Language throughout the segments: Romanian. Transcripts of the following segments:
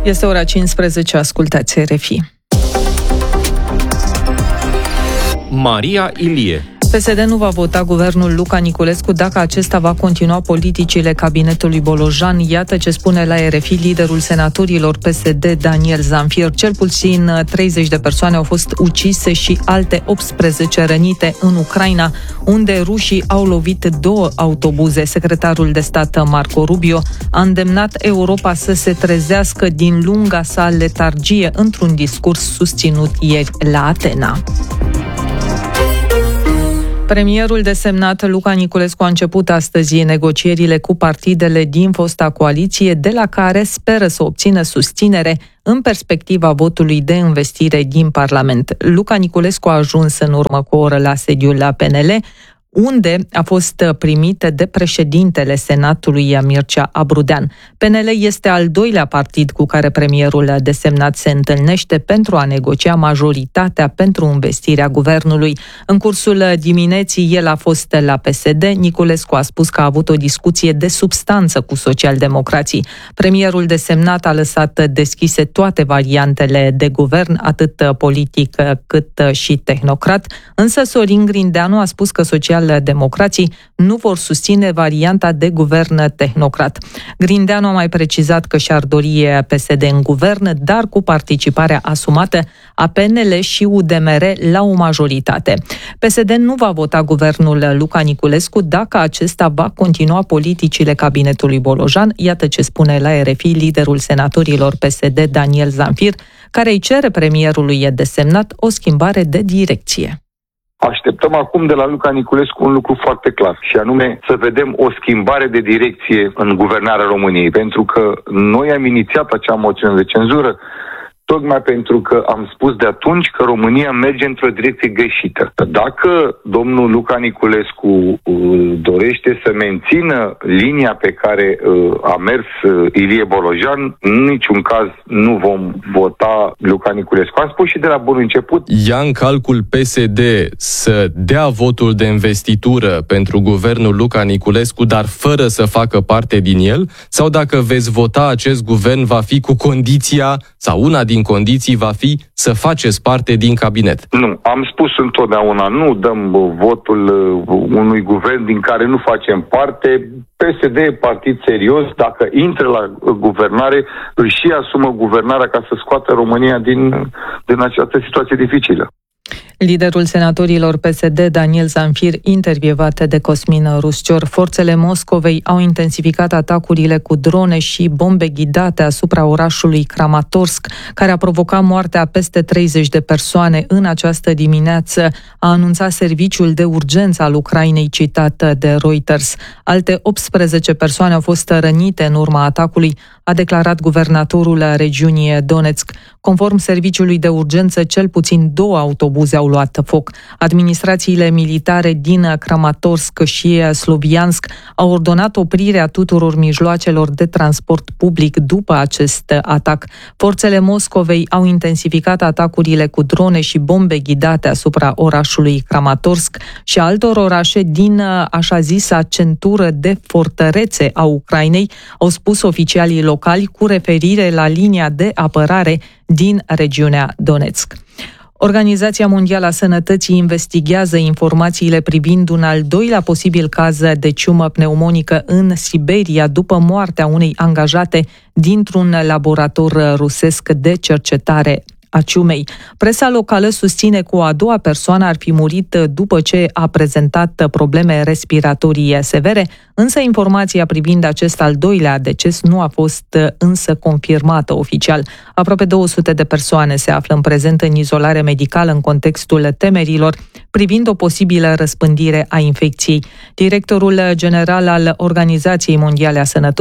Este ora 15, ascultați RFI. Maria Ilie. PSD nu va vota guvernul Luca Niculescu dacă acesta va continua politicile cabinetului Bolojan. Iată ce spune la RFI liderul senatorilor PSD, Daniel Zamfir. Cel puțin 30 de persoane au fost ucise și alte 18 rănite în Ucraina, unde rușii au lovit 2 autobuze. Secretarul de stat Marco Rubio a îndemnat Europa să se trezească din lunga sa letargie într-un discurs susținut ieri la Atena. Premierul desemnat Luca Niculescu a început astăzi negocierile cu partidele din fosta coaliție, de la care speră să obțină susținere în perspectiva votului de învestire din Parlament. Luca Niculescu a ajuns în urmă cu o oră la sediul la PNL, unde a fost primit de președintele Senatului Mircea Abrudean. PNL este al doilea partid cu care premierul desemnat se întâlnește pentru a negocia majoritatea pentru învestirea guvernului. În cursul dimineții el a fost la PSD. Niculescu a spus că a avut o discuție de substanță cu socialdemocrații. Premierul desemnat a lăsat deschise toate variantele de guvern, atât politic cât și tehnocrat, însă Sorin Grindeanu a spus că democrații nu vor susține varianta de guvern tehnocrat. Grindeanu a mai precizat că și-ar dori PSD în guvern, dar cu participarea asumată a PNL și UDMR la o majoritate. PSD nu va vota guvernul Luca Niculescu dacă acesta va continua politicile cabinetului Bolojan. Iată ce spune la RFI liderul senatorilor PSD, Daniel Zamfir, care îi cere premierului desemnat o schimbare de direcție. Așteptăm acum de la Luca Niculescu un lucru foarte clar, și anume să vedem o schimbare de direcție în guvernarea României, pentru că noi am inițiat acea moțiune de cenzură tocmai pentru că am spus de atunci că România merge într-o direcție greșită. Dacă domnul Luca Niculescu dorește să mențină linia pe care a mers Ilie Bolojan, în niciun caz nu vom vota Luca Niculescu. Am spus și de la bun început. Ia în calcul PSD să dea votul de investitură pentru guvernul Luca Niculescu, dar fără să facă parte din el? Sau dacă veți vota acest guvern, va fi cu condiția, sau una din condiții va fi să faceți parte din cabinet? Nu, am spus întotdeauna, nu dăm votul unui guvern din care nu facem parte. PSD e partid serios, dacă intră la guvernare, își și asumă guvernarea ca să scoată România din această situație dificilă. Liderul senatorilor PSD, Daniel Zamfir, intervievat de Cosmin Ruscior. Forțele Moscovei au intensificat atacurile cu drone și bombe ghidate asupra orașului Kramatorsk, care a provocat moartea a peste 30 de persoane în această dimineață, a anunțat serviciul de urgență al Ucrainei citat de Reuters. Alte 18 persoane au fost rănite în urma atacului, a declarat guvernatorul regiunii Donetsk. Conform serviciului de urgență, cel puțin 2 autobuze au luat foc. Administrațiile militare din Kramatorsk și Sloviansk au ordonat oprirea tuturor mijloacelor de transport public după acest atac. Forțele Moscovei au intensificat atacurile cu drone și bombe ghidate asupra orașului Kramatorsk și altor orașe din așa zisa centură de fortărețe a Ucrainei, au spus oficialii locali cu referire la linia de apărare din regiunea Donetsk. Organizația Mondială a Sănătății investigează informațiile privind un al doilea posibil caz de ciumă pneumonică în Siberia după moartea unei angajate dintr-un laborator rusesc de cercetare a ciumei. Presa locală susține că o a doua persoană ar fi murit după ce a prezentat probleme respiratorii severe, însă informația privind acest al doilea deces nu a fost însă confirmată oficial. Aproape 200 de persoane se află în prezent în izolare medicală în contextul temerilor privind o posibilă răspândire a infecției. Directorul general al Organizației Mondiale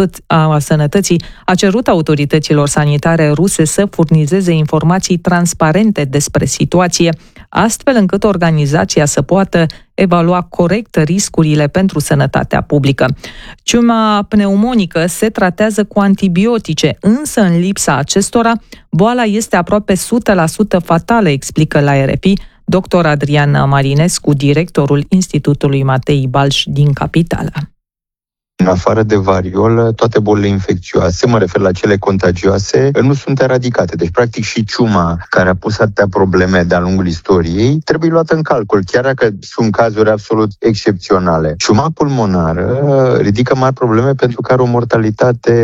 a Sănătății a cerut autorităților sanitare ruse să furnizeze informații transparente despre situație, astfel încât organizația să poată evalua corect riscurile pentru sănătatea publică. Ciuma pneumonică se tratează cu antibiotice, însă în lipsa acestora, boala este aproape 100% fatală, explică la RFI dr. Adrian Marinescu, directorul Institutului Matei Balș din capitală. În afară de variolă, toate bolile infecțioase, mă refer la cele contagioase, nu sunt eradicate. Deci, practic, și ciuma care a pus atâtea probleme de-a lungul istoriei trebuie luată în calcul, chiar dacă sunt cazuri absolut excepționale. Ciuma pulmonară ridică mari probleme pentru că are o mortalitate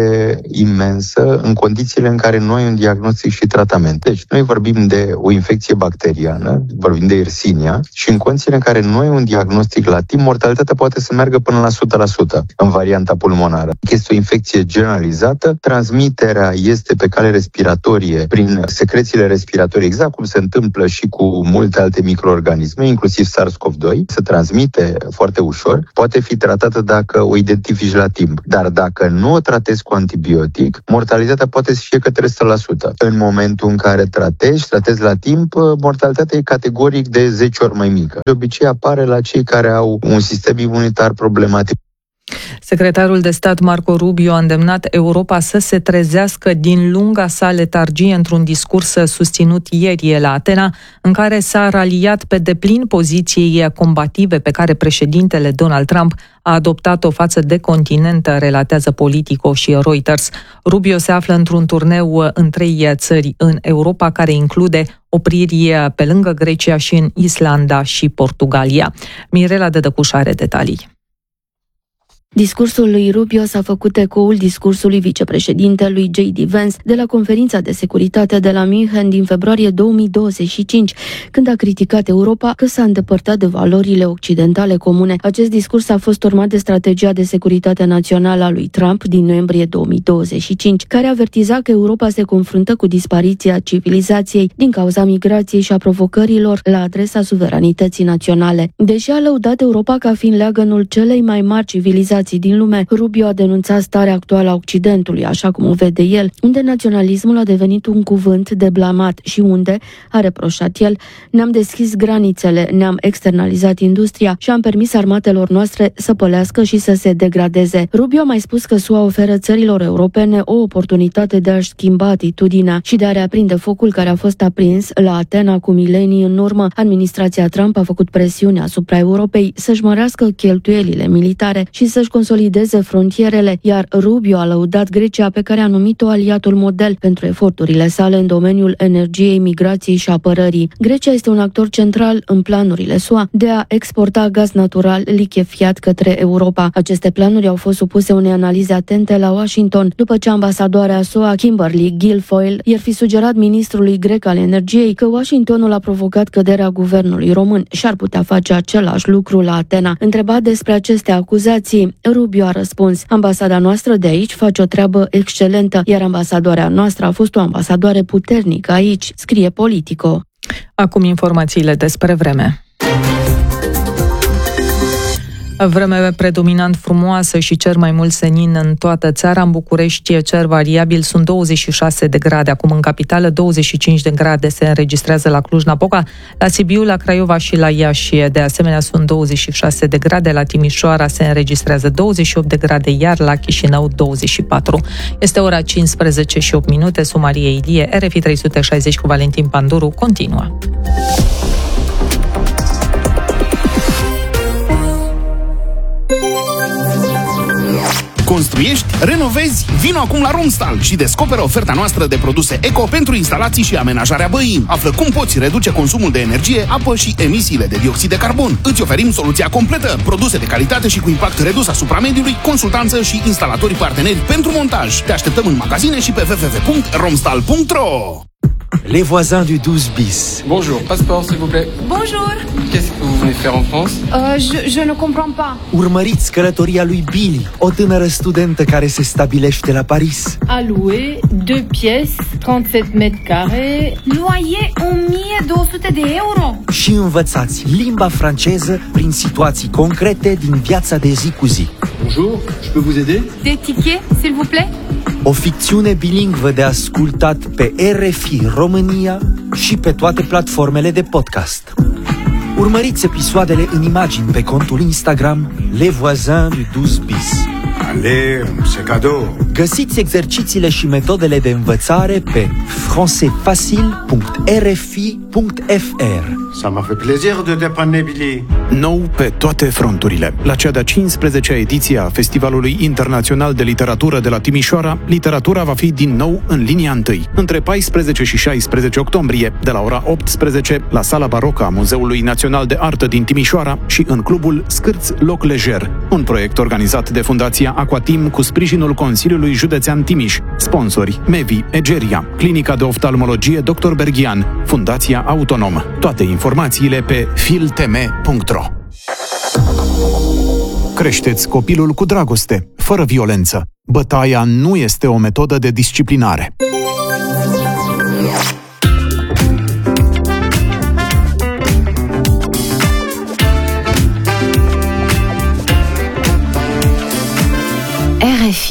imensă în condițiile în care nu ai un diagnostic și tratament. Deci, noi vorbim de o infecție bacteriană, vorbim de Yersinia, și în condițiile în care nu ai un diagnostic la timp, mortalitatea poate să meargă până la 100% în varianta pulmonară. Este o infecție generalizată, transmiterea este pe cale respiratorie, prin secrețiile respiratorii, exact cum se întâmplă și cu multe alte microorganisme, inclusiv SARS-CoV-2, se transmite foarte ușor, poate fi tratată dacă o identifici la timp. Dar dacă nu o tratezi cu antibiotic, mortalitatea poate să fie către 100%. În momentul în care tratezi la timp, mortalitatea e categoric de 10 ori mai mică. De obicei apare la cei care au un sistem imunitar problematic. Secretarul de stat Marco Rubio a îndemnat Europa să se trezească din lunga sa letargie într-un discurs susținut ieri la Atena, în care s-a raliat pe deplin poziției combative pe care președintele Donald Trump a adoptat-o față de continent, relatează Politico și Reuters. Rubio se află într-un turneu în 3 țări în Europa, care include opriri pe lângă Grecia și în Islanda și Portugalia. Mirela Dădăcuș are detalii. Discursul lui Rubio s-a făcut ecoul discursului vicepreședintelui J.D. Vance de la conferința de securitate de la München din februarie 2025, când a criticat Europa că s-a îndepărtat de valorile occidentale comune. Acest discurs a fost urmat de strategia de securitate națională a lui Trump din noiembrie 2025, care avertiza că Europa se confruntă cu dispariția civilizației din cauza migrației și a provocărilor la adresa suveranității naționale. Deși a lăudat Europa ca fiind leagănul celei mai mari civilizații din lume, Rubio a denunțat starea actuală a Occidentului, așa cum o vede el, unde naționalismul a devenit un cuvânt de blamat și unde, a reproșat el, ne-am deschis granițele, ne-am externalizat industria și am permis armatelor noastre să pălească și să se degradeze. Rubio a mai spus că SUA oferă țărilor europene o oportunitate de a-și schimba atitudinea și de a reaprinde focul care a fost aprins la Atena cu milenii în urmă. Administrația Trump a făcut presiune asupra Europei să-și mărească cheltuielile militare și să-și consolideze frontierele, iar Rubio a lăudat Grecia, pe care a numit-o aliatul model pentru eforturile sale în domeniul energiei, migrației și apărării. Grecia este un actor central în planurile SUA de a exporta gaz natural lichefiat către Europa. Aceste planuri au fost supuse unei analize atente la Washington, după ce ambasadoarea SUA, Kimberly Guilfoyle, i-ar fi sugerat ministrului grec al energiei că Washingtonul a provocat căderea guvernului român și ar putea face același lucru la Atena. Întrebat despre aceste acuzații, Rubio a răspuns: ambasada noastră de aici face o treabă excelentă, iar ambasadoarea noastră a fost o ambasadoare puternică aici, scrie Politico. Acum informațiile despre vreme. Vreme predominant frumoasă și cer mai mult senin în toată țara. În București, cer variabil, sunt 26 de grade. Acum în capitală, 25 de grade se înregistrează la Cluj-Napoca, la Sibiu, la Craiova și la Iași. De asemenea, sunt 26 de grade. La Timișoara se înregistrează 28 de grade, iar la Chișinău 24. Este ora 15 și 8 minute. Sumarie Ilie, RFI 360 cu Valentin Panduru continuă. Construiești? Renovezi? Vino acum la Romstal și descoperă oferta noastră de produse eco pentru instalații și amenajarea băii. Află cum poți reduce consumul de energie, apă și emisiile de dioxid de carbon. Îți oferim soluția completă, produse de calitate și cu impact redus asupra mediului, consultanță și instalatori parteneri pentru montaj. Te așteptăm în magazine și pe www.romstal.ro. Les voisins du 12 bis. Bonjour, passeport s'il vous plaît. Bonjour. Qu'est-ce que vous venez faire en France? Je ne comprends pas. Urmăriți călătoria lui Billy, o tânără studentă care se stabilește la Paris. A louer 2 pièces, 37 mètres carrés. Loyer 1200 de euro. Și învățați limba franceză prin situații concrete din viața de zi cu zi. Bonjour, je peux vous aider? Des tickets, s'il vous plaît? O ficțiune bilingvă de ascultat pe RFI România și pe toate platformele de podcast. Urmăriți episoadele în imagini pe contul Instagram Les Voisins du 12 bis. Allez, c'est cadeau. Găsiți exercițiile și metodele de învățare pe françaisfacile.rfi.fr. .fr. Ça m'a fait plaisir de dépanner Billy. Nou pe toate fronturile. La cea de-a 15-a ediție a Festivalului Internațional de Literatură de la Timișoara, literatura va fi din nou în linia întâi, între 14 și 16 octombrie, de la ora 18, la Sala Barocă a Muzeului Național de Artă din Timișoara și în clubul Scârț Loc Lejer, un proiect organizat de Fundația Aquatim cu sprijinul Consiliului Județean Timiș, sponsori Mevi, Egeria, Clinica de Oftalmologie Dr. Berghian, Fundația Autonom. Toate informațiile pe filtm.ro. Creșteți copilul cu dragoste, fără violență. Bătaia nu este o metodă de disciplinare.